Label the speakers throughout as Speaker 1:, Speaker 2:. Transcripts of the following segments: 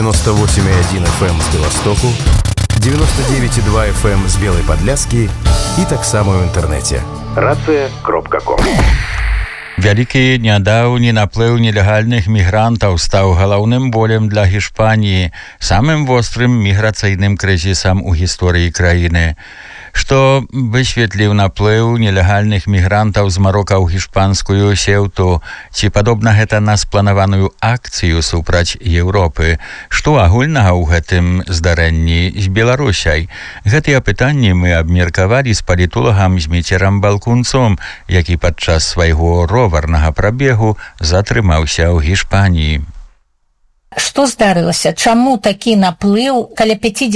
Speaker 1: 98,1 FM з Беластоку, 99,2 FM з Белай Падляскі і таксама ў інтэрнэце. Рацыя.ком.
Speaker 2: Вялікі нядаўні наплыў нелегальных мігрантаў стаў галоўным болем для Гішпаніі, самым вострым міграцыйным крызісам у гісторыі краіны. Што высветліў наплыў нелегальных мігрантаў з Марока ў гішпанскую Сеўту? Ці падобна гэта на спланаваную акцыю супраць Еўропы? Што агульнага ў гэтым здарэнні з Беларусяй? Гэтыя пытанні мы абмеркавалі з палітолагам Зміцерам Балкунцом, які падчас свайго роварнага прабегу затрымаўся ў Гішпаніі.
Speaker 3: Што здарылася? Чаму такі наплыў каля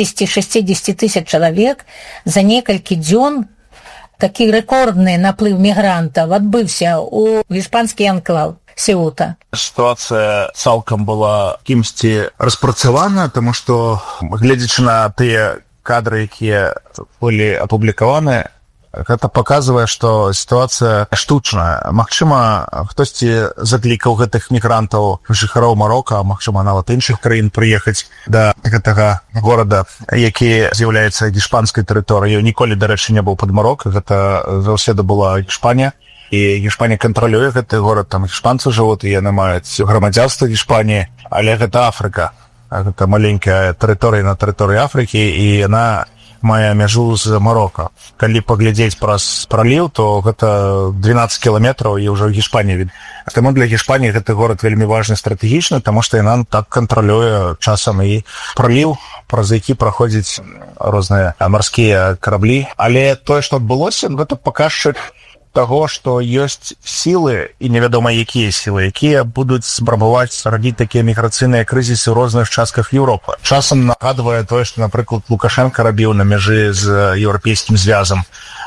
Speaker 3: 50-60 тысяч чалавек за некалькі дзён? Такі рэкордны наплыў мігрантаў адбыўся ў гішпанскі анклаў Сеута.
Speaker 4: Сітуацыя цалкам была кімсьці распрацавана, таму што, гледзячы на тыя кадры, якія былі апублікаваны, гэта паказвае, што сітуацыя штучная. Магчыма, хтосьці заклікаў гэтых мігрантаў, жыхароў Марока, магчыма, нават іншых краін прыехаць да гэтага горада, які з'яўляецца гішпанскай тэрыторыяй. Ніколі, дарэчы, не быў пад Марок, гэта заўсёды была Гішпанія. І Гішпанія кантралюе гэты горад, там гішпанцы жывуць, і яны маюць грамадзянства Гішпаніі, але гэта Афрыка. Гэта маленькая тэрыторыя на тэрыторыі Афрыкі, і яна мае мяжу з Марока. Калі паглядзець праз праліў, то гэта 12 кіламетраў і ўжо Гішпанія від. Таму для Гішпаніі гэты горад вельмі важны стратэгічны, таму што яна так кантралюе часам і праліў, праз які праходзяць розныя марскія караблі. Але тое, што адбылося, гэта паказчык таго, што ёсць сілы, і невядома якія сілы, якія будуць спрабаваць радзіць такія міграцыйныя крызісы ў розных частках Еўропы. Часам нагадвае тое, што, напрыклад, Лукашенка рабіў на мяжы з еўрапейскім звязам,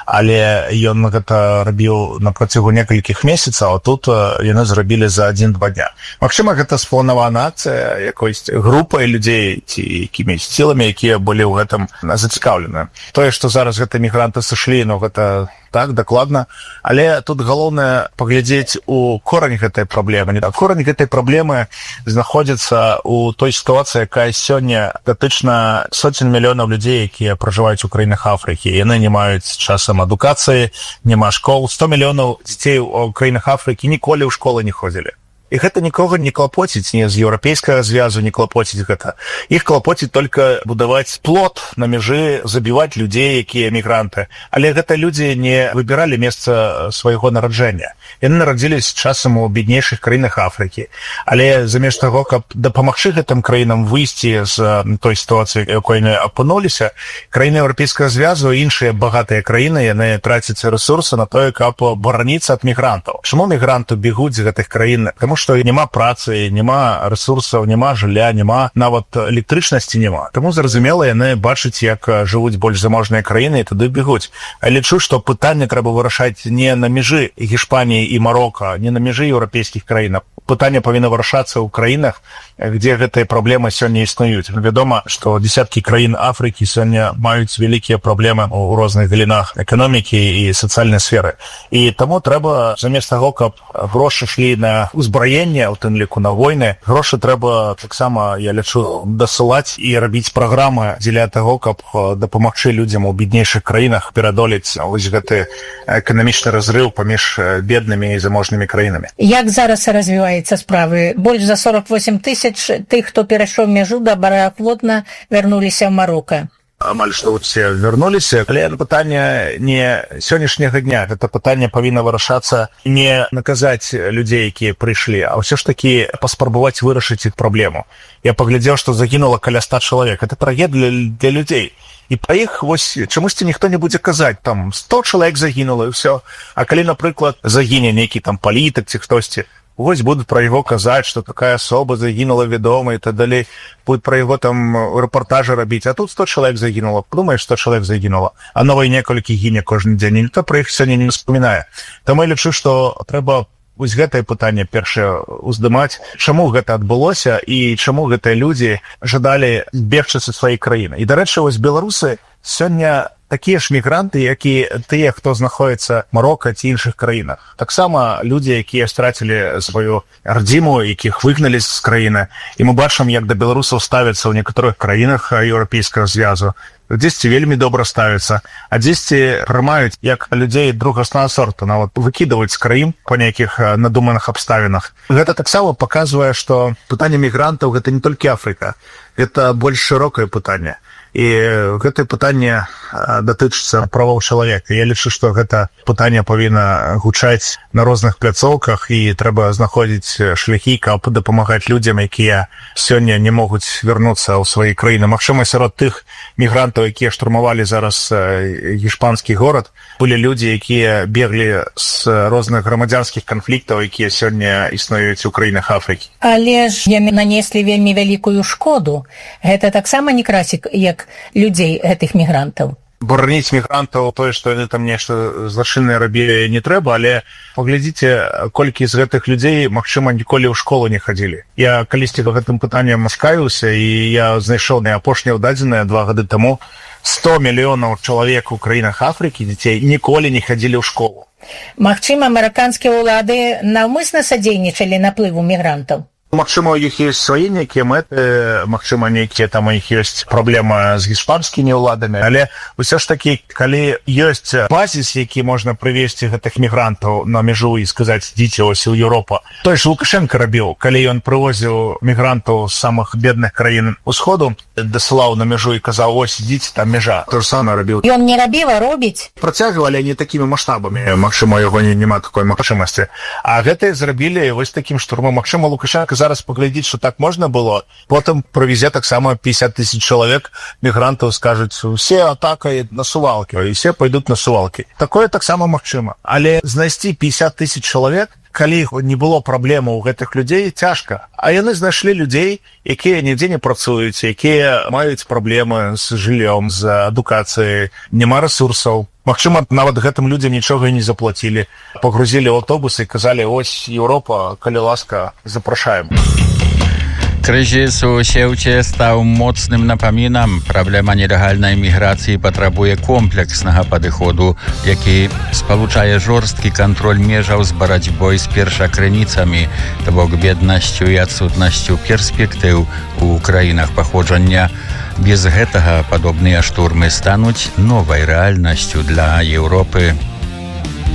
Speaker 4: але ён гэта рабіў на працягу некалькіх месяцаў, а тут яны зрабілі за 1-2 дня. Магчыма, гэта спланавана акцыя якоїсь групай людзей ці якімись сіламі, якія былі ў гэтым зацікаўлены. Тое, што зараз гэта мігранты сышлі, ну гэта так, дакладна, але тут галоўнае паглядзець у корань гэтай праблемы. Корань гэтай праблемы знаходзіцца ў той сітуацыі, якая сёння датычна соцень мільёнаў людзей, якія пражываюць у краінах Афрыкі. Яны не маюць часам адукацыі, няма школ. 100 мільёнаў дзяцей у краінах Афрыкі ніколі ў школы не ходзілі. І гэта нікога не клапоціць, ні з еўрапейскага звязу не клапоціць гэта. Іх клапоціць толькі будаваць плот на мяжы, забіваць людзей, якія мігранты. Але гэта людзі не выбіралі месца свайго нараджэння. Яны нарадзіліся часам у беднейшых краінах Афрыкі. Але замест таго, каб дапамагчы гэтым краінам выйсці з той сітуацыі, якой яны апынуліся, краіны еўрапейскага звязу і іншыя багатыя краіны, яны трацяць рэсурсы на тое, каб бараніцца ад мігрантаў. Чаму мігранты бегуць з гэтых краін? Таму што няма працы, няма рэсурсаў, няма жылля, няма нават электрычнасці няма. Таму зразумела, яны бачаць, як жывуць больш заможныя краіны, і туды бегуць. А лічу, што пытанне трэба вырашаць не на мяжы Гішпаніі і Марока, не на мяжы еўрапейскіх краін. Пытанне павінна вырашацца ў краінах, дзе гэтыя праблемы сёння існуюць. Вядома, што дзесяткі краін Афрыкі сёння маюць вялікія праблемы ў розных галінах эканомікі і сацыяльнай сферы. І таму трэба, замест таго, каб грошы шлі на ўзбраенне, у тым ліку на войны, грошы трэба таксама, я лічу, дасылаць і рабіць праграмы дзеля таго, каб дапамагчы людзям у беднейшых краінах пераадолець вось гэты эканамічны разрыў паміж беднымі і заможнымі краінамі.
Speaker 3: Як зараз развіваецца справы? Больш за 48 тысяч тых, хто перайшоў мяжу, добраахвотна вярнуліся ў Марока.
Speaker 4: Амаль што ўсе вярнуліся, але пытанне не сённяшняга дня. Гэта пытанне павінна вырашацца не наказаць людзей, якія прыйшлі, а ўсё ж такі паспрабаваць вырашыць іх праблему. Я паглядзеў, што загінула каля 100 чалавек. Гэта трагедыя для людзей. І пра іх вось чамусьці ніхто не будзе казаць, там 100 чалавек загінула і ўсё. А калі, напрыклад, загіне нейкі там палітык ці хтосьці, вось будуць пра яго казаць, што такая асоба загінула вядома і так далей, будуць пра яго там рэпартажы рабіць, а тут 100 чалавек загінула, думаеш, 100 чалавек загінула, а на вайне колькі гіне кожны дзень, ніхто пра іх сёння не успамінае. Таму я лічу, што трэба вось гэтае пытанне першае уздымаць, чаму гэта адбылося і чаму гэтыя людзі жадалі бегчы са сваёй краіны. І, дарэчы, вось беларусы сёння такія ж мігранты, як і тыя, хто знаходзіцца Марока ці іншых краінах. Таксама людзі, якія страцілі сваю радзіму, якіх выгналі з краіны. І мы бачым, як да беларусаў ставяцца ў некаторых краінах еўрапейскага звязу. Дзесьці вельмі добра ставяцца, а дзесьці прымаюць як людзей другаснага сорту, нават выкідваюць з краін па нейкіх надуманых абставінах. Гэта таксама паказвае, што пытанне мігрантаў гэта не толькі Афрыка, гэта больш шырокае пытанне. І гэтае пытанне датычыцца правоў чалавека. Я лічу, што гэта пытанне павінна гучаць на розных пляцоўках і трэба знаходзіць шляхі, каб дапамагаць людзям, якія сёння не могуць вярнуцца ў свае краіны. Магчыма, сярод тых мігрантаў, якія штурмавалі зараз іспанскі горад, былі людзі, якія беглі з розных грамадзянскіх канфліктаў, якія сёння існуюць у краінах Афрыкі.
Speaker 3: Але ж яны нанеслі вельмі вялікую шкоду. Гэта таксама не красік, як людзей гэтых мігрантаў.
Speaker 4: Бараніць мігрантаў тое, што яны там нешта злачыннае рабілі, не трэба, але паглядзіце, колькі з гэтых людзей, магчыма, ніколі ў школу не хадзілі. Я калісьці гэтым пытаннем скавіўся, і я знайшоў апошнія дадзеныя 2 гады таму 100 мільёнаў чалавек у краінах Афрыкі, дзяцей, ніколі не хадзілі ў школу.
Speaker 3: Магчыма, мараканскія ўлады наўмысна садзейнічалі наплыву мігрантаў?
Speaker 4: Магчыма, у іх ёсць свае нейкія мэты, магчыма, нейкія там у іх ёсць праблема з іспанскімі ўладамі, але ўсё ж такі, калі ёсць базіс, які можна прывесці гэтых мігрантаў на мяжу і сказаць, ідзіце ось у Еўропу. Той ж Лукашенко рабіў, калі ён прывозіў мігрантаў з самых бедных краін усходу, дасылаў на мяжу і казаў, ось ідзіце, там мяжа. То ж самае рабіў.
Speaker 3: Ён не рабіў, а робіць.
Speaker 4: Працягвалі не такімі маштабамі, магчыма, яго няма такой магчымасці. А гэтыя зрабілі вось такім штурмом. Магчыма, Лукашенко зараз паглядзіць, што так можна было, потым прывезе таксама 50 000 чалавек мігрантаў, скажуць, усе атакай на сувалкі, і все пойдуць на сувалкі. Такое таксама магчыма. Але знайсці 50 000 чалавек, калі не было праблемаў у гэтых людзей, цяжка. А яны знайшлі людзей, якія нідзе не працуюць, якія маюць праблемы з жыллём, з адукацыяй, няма рэсурсаў. Магчыма, нават гэтым людзям нічога не заплацілі. Пагрузілі ў аўтобусы і казалі, ось Еўропа, калі ласка, запрашаем.
Speaker 2: Kryzys u Siewcie stał mocnym napominem. Problema nielegalnej migracji potrzebuje kompleksnego podchodu, jaki spoluczaje żorstki kontrol mierzał z borotьбой z pierwszakrynicami, to bok biednością i odsutnością perspektyw u krainach pochodzenia. Bez гэтага падобныя штурмы стануць новай рэальнасцю для Еўропы.